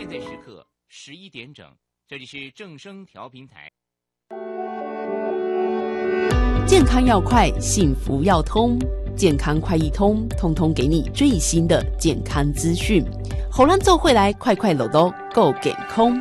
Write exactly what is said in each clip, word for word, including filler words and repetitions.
在时刻十一点整，这里是正声调频台。 健康要快，幸福要通，健康快一通，通通给你最新的健康资讯。喉兰奏会来，快快乐乐够健康。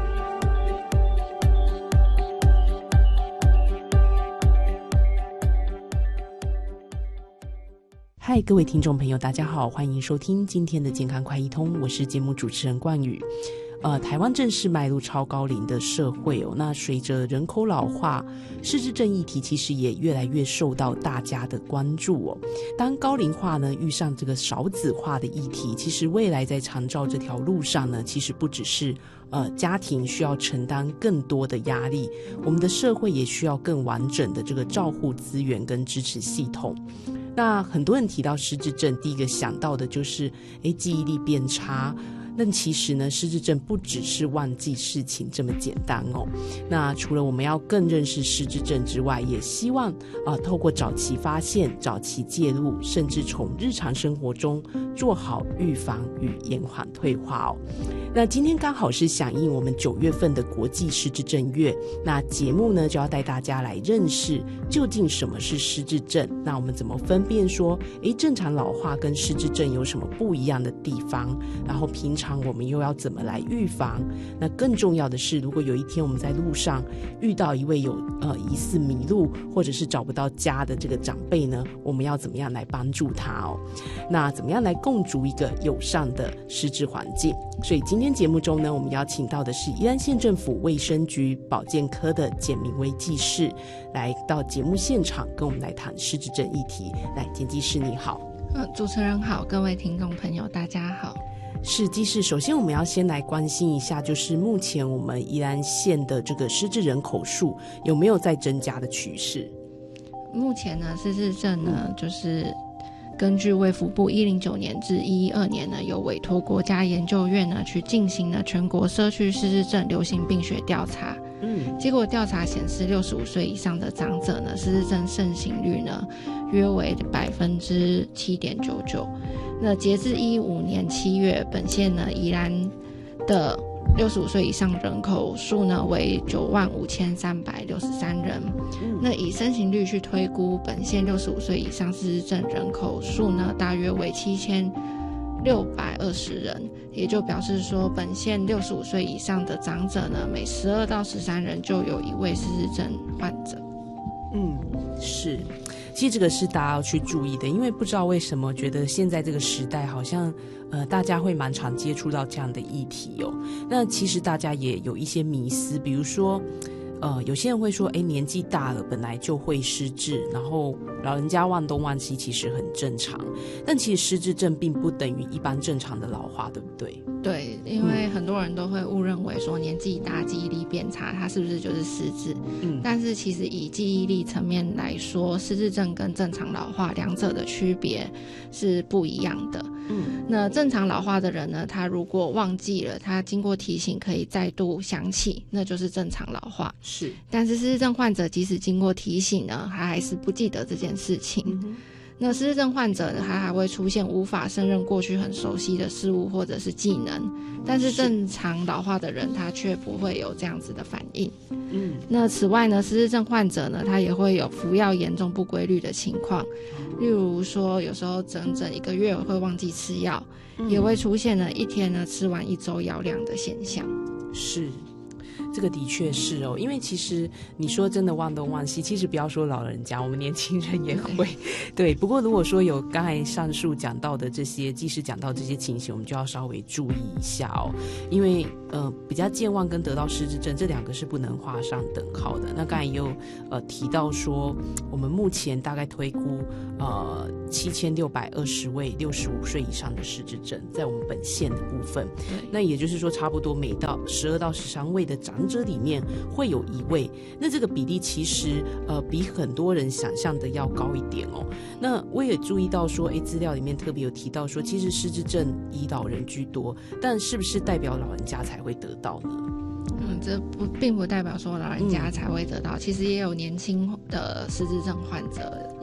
嗨，各位听众朋友，大家好，欢迎收听今天的健康快一通，我是节目主持人冠宇。呃，台湾正式迈入超高龄的社会哦，那随着人口老化，失智症议题其实也越来越受到大家的关注哦。当高龄化呢遇上这个少子化的议题，其实未来在长照这条路上呢，其实不只是呃家庭需要承担更多的压力，我们的社会也需要更完整的这个照护资源跟支持系统。那很多人提到失智症，第一个想到的就是诶记忆力变差。但其实呢，失智症不只是忘记事情这么简单哦。那除了我们要更认识失智症之外，也希望啊、呃，透过早期发现、早期介入，甚至从日常生活中做好预防与延缓退化哦。那今天刚好是响应我们九月份的国际失智症月，那节目呢就要带大家来认识究竟什么是失智症，那我们怎么分辨说，诶，正常老化跟失智症有什么不一样的地方？然后平常我们又要怎么来预防？那更重要的是，如果有一天我们在路上遇到一位有呃疑似迷路或者是找不到家的这个长辈呢，我们要怎么样来帮助他哦？那怎么样来共筑一个友善的失智环境？所以今天节目中呢，我们邀请到的是宜兰县政府卫生局保健科的简明威技士，来到节目现场跟我们来谈失智症议题。来，简技师你好。 嗯，主持人好，各位听众朋友大家好。 是，技师，首先我们要先来关心一下，就是目前我们宜兰县的这个失智人口数有没有在增加的趋势？ 目前呢，失智症呢，就是根据卫福部一零九年至一一二年呢，有委托国家研究院呢去进行了全国社区失智症流行病学调查。嗯，结果调查显示，六十五岁以上的长者呢，失智症盛行率呢约为百分之七点九九。那截至一五年七月，本县呢宜兰的六十五岁以上人口数呢为九万五千三百六十三人。嗯、那以盛行率去推估，本县六十五岁以上失智症人口数呢大约为七千六百二十人，也就表示说，本县六十五岁以上的长者呢，每十二到十三人就有一位失智症患者。 嗯，是。其实这个是大家要去注意的，因为不知道为什么觉得现在这个时代好像呃大家会蛮常接触到这样的议题哦。那其实大家也有一些迷思，比如说呃有些人会说，哎，年纪大了本来就会失智，然后老人家忘东忘西其实很正常，但其实失智症并不等于一般正常的老化，对不对？ 对，因为很多人都会误认为说年纪大记忆力变差，它是不是就是失智？嗯，但是其实以记忆力层面来说，失智症跟正常老化两者的区别是不一样的。嗯，那正常老化的人呢，他如果忘记了，他经过提醒可以再度想起，那就是正常老化。 是， 但是失智症患者即使经过提醒呢，他还是不记得这件事情。嗯，那失智症患者呢，他还会出现无法胜任过去很熟悉的事物或者是技能，但是正常老化的人他却不会有这样子的反应。嗯，那此外呢，失智症患者呢，他也会有服药严重不规律的情况，例如说有时候整整一个月会忘记吃药，嗯、也会出现了一天呢吃完一周药量的现象。 是。这个的确是哦，因为其实你说真的忘东忘西，其实不要说老人家，我们年轻人也会。对，不过如果说有刚才上述讲到的这些，技师讲到这些情形，我们就要稍微注意一下哦，因为呃，比较健忘跟得到失智症这两个是不能画上等号的。那刚才也有呃提到说，我们目前大概推估呃七千六百二十位六十五岁以上的失智症，在我们本县的部分，那也就是说，差不多每到十二到十三位的长者里面会有一位，那这个比例其实呃比很多人想象的要高一点哦。那我也注意到说，哎，资料里面特别有提到说，其实失智症以老人居多，但是不是代表老人家才会得到呢？ 嗯，这不并不代表说老人家才会得到，嗯、其实也有年轻的失智症患者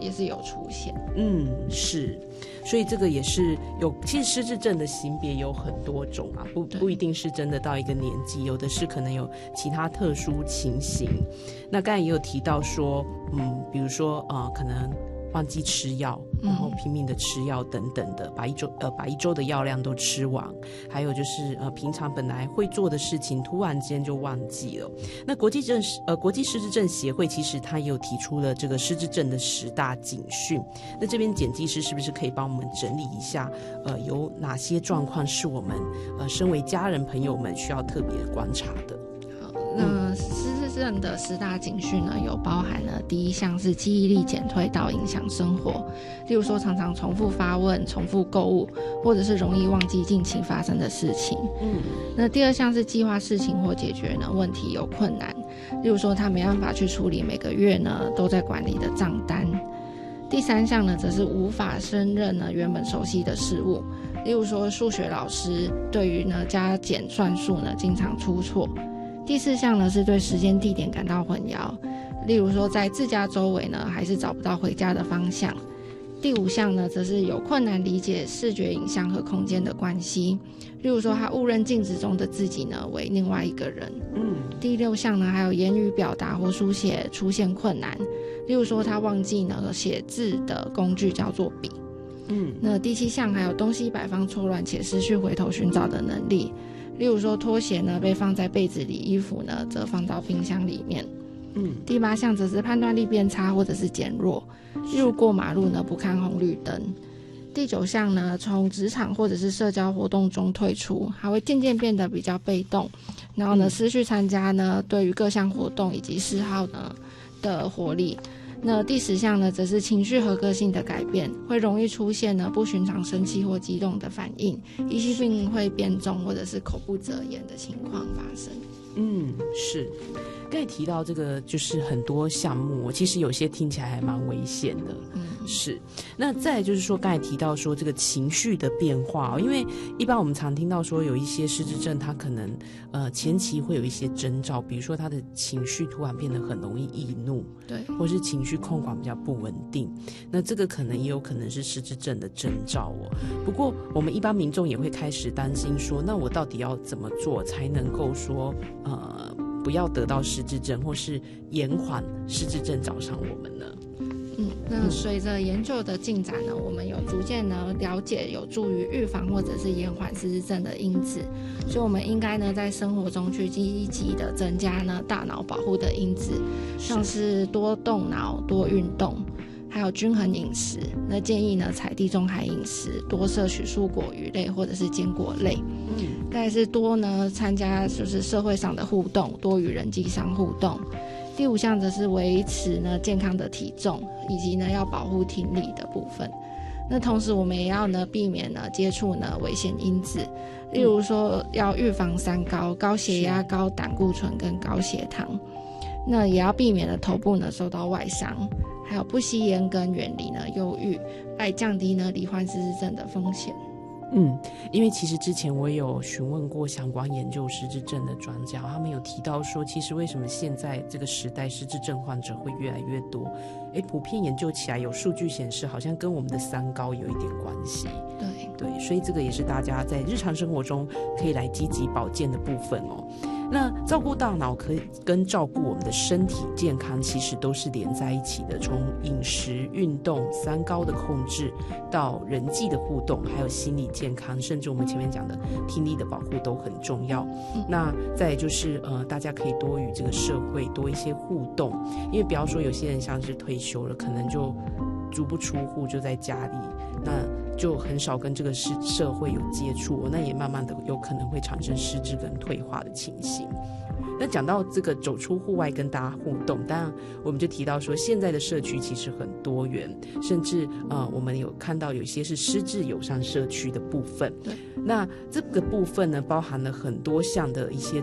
也是有出现。 嗯，是，所以这个也是有，其实失智症的型别有很多种啊，不不一定是真的到一个年纪，有的是可能有其他特殊情形。那刚才也有提到说，嗯，比如说呃，可能忘记吃药，然后拼命的吃药等等的，把一周呃把一周的药量都吃完，还有就是呃平常本来会做的事情，突然间就忘记了。那国际症呃国际失智症协会其实它也有提出了这个失智症的十大警讯。那这边简技师是不是可以帮我们整理一下，呃有哪些状况是我们呃身为家人朋友们需要特别观察的？ 那失智症的十大警讯呢，有包含了第一项是记忆力减退到影响生活，例如说常常重复发问、重复购物，或者是容易忘记近期发生的事情。嗯，那第二项是计划事情或解决呢问题有困难，例如说他没办法去处理每个月呢都在管理的账单。第三项呢，则是无法胜任呢原本熟悉的事物，例如说数学老师对于呢加减算术呢经常出错。第四项呢，是对时间地点感到混淆，例如说在自家周围呢还是找不到回家的方向。第五项呢，则是有困难理解视觉影像和空间的关系，例如说他误认镜子中的自己呢为另外一个人。嗯。第六项呢，还有言语表达或书写出现困难，例如说他忘记呢写字的工具叫做笔。嗯。那第七项还有东西摆放错乱且失去回头寻找的能力，例如说拖鞋呢被放在被子里，衣服呢则放到冰箱里面。嗯，第八项则是判断力变差或者是减弱，例如过马路呢不看红绿灯。第九项呢，从职场或者是社交活动中退出，还会渐渐变得比较被动，然后呢失去参加呢对于各项活动以及嗜好呢的活力。那第十项呢，则是情绪和个性的改变，会容易出现呢不寻常生气或激动的反应，疑心病会变重或者是口不择言的情况发生。 嗯，是。刚才提到这个就是很多项目，其实有些听起来还蛮危险的。嗯，是。那再来就是说，刚才提到说这个情绪的变化，因为一般我们常听到说有一些失智症，他可能呃前期会有一些征兆，比如说他的情绪突然变得很容易易怒， 对， 或是情绪控管比较不稳定，那这个可能也有可能是失智症的征兆哦。不过我们一般民众也会开始担心说，那我到底要怎么做才能够说呃不要得到失智症，或是延缓失智症找上我们呢？ 嗯，那随着研究的进展呢，我们有逐渐呢了解有助于预防或者是延缓失智症的因子，所以我们应该呢在生活中去积极的增加呢大脑保护的因子，像是多动脑、多运动，还有均衡饮食。那建议呢采地中海饮食，多摄取蔬果、鱼类或者是坚果类。嗯，再来是多呢参加就是社会上的互动，多与人际上互动。第五项则是维持呢健康的体重，以及呢要保护听力的部分。那同时我们也要呢避免呢接触呢危险因子，例如说要预防三高：高血压、高胆固醇跟高血糖。那也要避免了头部呢受到外伤，还有不吸烟跟远离呢忧郁，来降低呢罹患失智症的风险。 嗯，因为其实之前我也有询问过相关研究失智症的专家，他们有提到说，其实为什么现在这个时代失智症患者会越来越多？哎，普遍研究起来有数据显示，好像跟我们的三高有一点关系。 对对，所以这个也是大家在日常生活中可以来积极保健的部分哦。那照顾大脑可以跟照顾我们的身体健康其实都是连在一起的，从饮食、运动、三高的控制到人际的互动，还有心理健康，甚至我们前面讲的听力的保护都很重要。嗯、那再来就是呃，大家可以多与这个社会多一些互动，因为比方说有些人像是退休了，可能就足不出户，就在家里，那就很少跟这个社会有接触，那也慢慢的有可能会产生失智跟退化的情形。那讲到这个走出户外跟大家互动，当然我们就提到说，现在的社区其实很多元，甚至呃，我们有看到有些是失智友善社区的部分。 对， 那这个部分呢，包含了很多项的一些